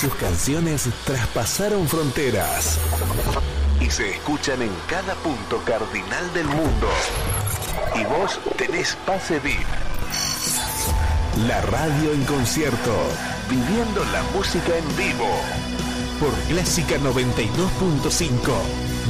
Sus canciones traspasaron fronteras y se escuchan en cada punto cardinal del mundo. Y vos tenés pase VIP. La radio en concierto, viviendo la música en vivo. Por Clásica 92.5.